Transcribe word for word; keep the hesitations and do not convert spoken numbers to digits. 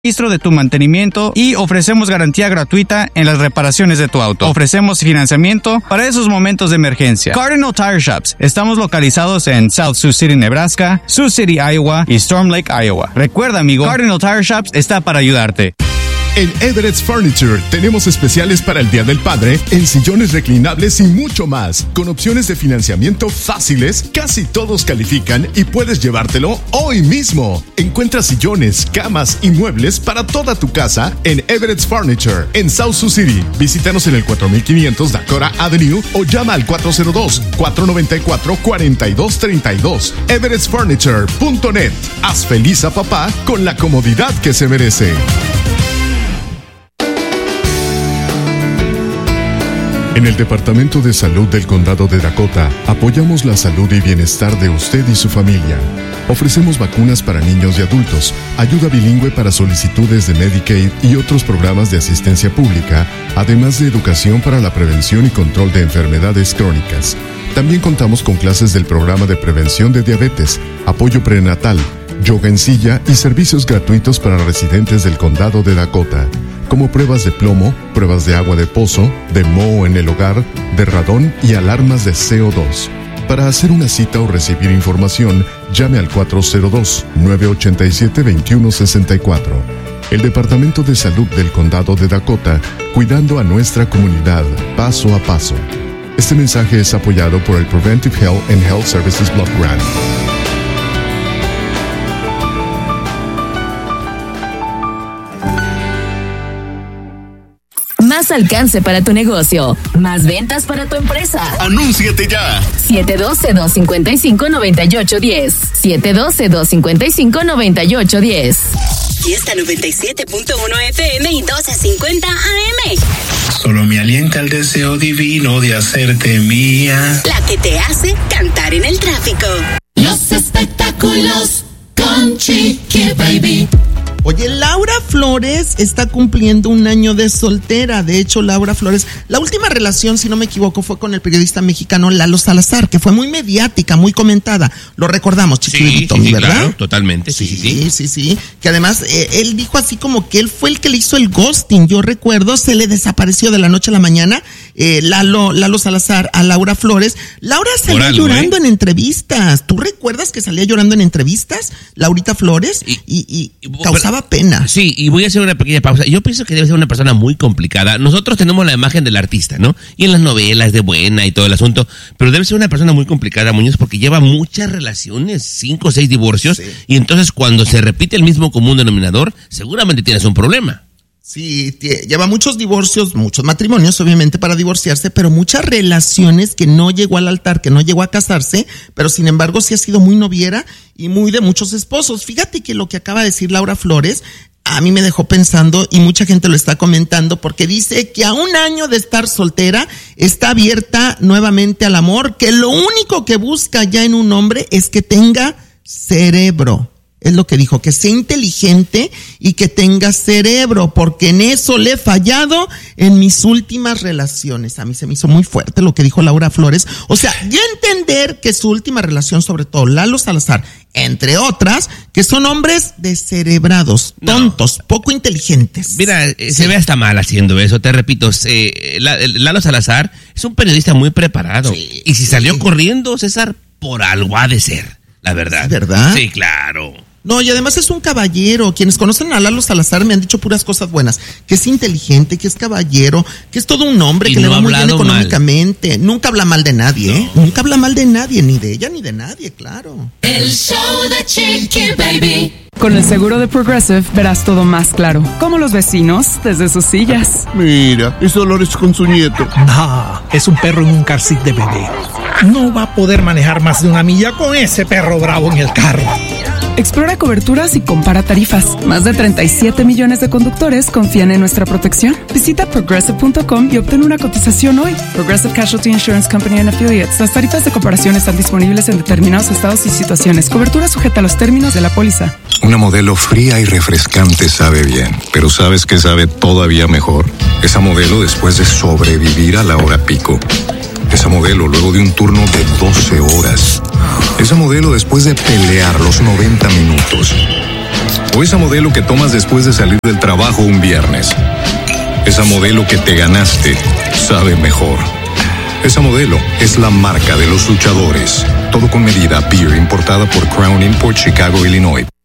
registro de tu mantenimiento y ofrecemos garantía gratuita en las reparaciones de tu auto. Ofrecemos financiamiento para esos momentos de emergencia. Cardinal Tire Shops. Estamos localizados en South Sioux City, Nebraska, Sioux City, Iowa y Storm Lake, Iowa. Recuerda, amigo, Cardinal Tire Shops está para ayudarte. En Everett's Furniture tenemos especiales para el Día del Padre en sillones reclinables y mucho más. Con opciones de financiamiento fáciles, casi todos califican y puedes llevártelo hoy mismo. Encuentra sillones, camas y muebles para toda tu casa en Everett's Furniture en South Sioux City. Visítanos en el cuatro mil quinientos Dakota Avenue o llama al cuatro cero dos, cuatro nueve cuatro, cuatro dos tres dos. everetts furniture punto net. Haz feliz a papá con la comodidad que se merece. En el Departamento de Salud del Condado de Dakota, apoyamos la salud y bienestar de usted y su familia. Ofrecemos vacunas para niños y adultos, ayuda bilingüe para solicitudes de Medicaid y otros programas de asistencia pública, además de educación para la prevención y control de enfermedades crónicas. También contamos con clases del programa de prevención de diabetes, apoyo prenatal, yoga en silla y servicios gratuitos para residentes del Condado de Dakota, como pruebas de plomo, pruebas de agua de pozo, de moho en el hogar, de radón y alarmas de C O dos. Para hacer una cita o recibir información, llame al cuatro cero dos, nueve ocho siete, dos uno seis cuatro. El Departamento de Salud del Condado de Dakota, cuidando a nuestra comunidad paso a paso. Este mensaje es apoyado por el Preventive Health and Health Services Block Grant. Más alcance para tu negocio. Más ventas para tu empresa. ¡Anúnciate ya! siete uno dos, dos cinco cinco, nueve ocho uno cero. siete uno dos, dos cinco cinco, nueve ocho uno cero. Fiesta noventa y siete punto uno F M y doce cincuenta A M. Solo me alienta el deseo divino de hacerte mía. La que te hace cantar en el tráfico. Los espectáculos con Chiqui Baby. Oye, Laura Flores está cumpliendo un año de soltera. De hecho, Laura Flores, la última relación, si no me equivoco, fue con el periodista mexicano Lalo Salazar, que fue muy mediática, muy comentada. Lo recordamos, Chiquilito, sí, sí, ¿verdad? Claro, totalmente, sí, sí, sí. Sí, sí, sí. Que además, eh, él dijo así como que él fue el que le hizo el ghosting. Yo recuerdo, se le desapareció de la noche a la mañana eh, Lalo, Lalo Salazar a Laura Flores. Laura salía algo, llorando ¿eh? en entrevistas. ¿Tú recuerdas que salía llorando en entrevistas, Laurita Flores? Y, y, y, y causaba pero, pena. Sí, y voy a hacer una pequeña pausa. Yo pienso que debe ser una persona muy complicada. Nosotros tenemos la imagen del artista, ¿no? Y en las novelas de buena y todo el asunto, pero debe ser una persona muy complicada, Muñoz, porque lleva muchas relaciones, cinco o seis divorcios, sí. Y entonces cuando se repite el mismo común denominador, seguramente tienes un problema. Sí, t- lleva muchos divorcios, muchos matrimonios, obviamente, para divorciarse, pero muchas relaciones que no llegó al altar, que no llegó a casarse, pero sin embargo sí ha sido muy noviera y muy de muchos esposos. Fíjate que lo que acaba de decir Laura Flores a mí me dejó pensando, y mucha gente lo está comentando, porque dice que a un año de estar soltera está abierta nuevamente al amor, que lo único que busca ya en un hombre es que tenga cerebro. Es lo que dijo, que sea inteligente y que tenga cerebro, porque en eso le he fallado en mis últimas relaciones. A mí se me hizo muy fuerte lo que dijo Laura Flores. O sea, ya entender que su última relación, sobre todo Lalo Salazar, entre otras, que son hombres descerebrados, tontos, no. poco inteligentes. Mira, sí. se ve hasta mal haciendo eso, te repito. Eh, Lalo Salazar es un periodista muy preparado. Sí, y si sí. salió corriendo, César, por algo ha de ser, la verdad. ¿Es verdad? Sí, claro. No, y además es un caballero. Quienes conocen a Lalo Salazar me han dicho puras cosas buenas. Que es inteligente, que es caballero, que es todo un hombre, y que no le va muy bien económicamente. Mal. Nunca habla mal de nadie, no. ¿eh? Nunca habla mal de nadie, ni de ella ni de nadie, claro. El show de Chiqui Baby. Con el seguro de Progressive verás todo más claro. Como los vecinos desde sus sillas. Mira, es Dolores con su nieto. No, es un perro en un car seat de bebé. No va a poder manejar más de una milla con ese perro bravo en el carro. Explora coberturas y compara tarifas. Más de treinta y siete millones de conductores confían en nuestra protección. Visita progressive punto com y obtén una cotización hoy. Progressive Casualty Insurance Company and Affiliates. Las tarifas de comparación están disponibles en determinados estados y situaciones. Cobertura sujeta a los términos de la póliza. Una Modelo fría y refrescante sabe bien, pero ¿sabes qué sabe todavía mejor? Esa Modelo después de sobrevivir a la hora pico. Esa Modelo luego de un turno de doce horas. Esa Modelo después de pelear los noventa minutos. O esa modelo que tomas después de salir del trabajo un viernes. Esa modelo que te ganaste sabe mejor. Esa modelo es la marca de los luchadores. Todo con medida. Beer importada por Crown Import, Chicago, Illinois.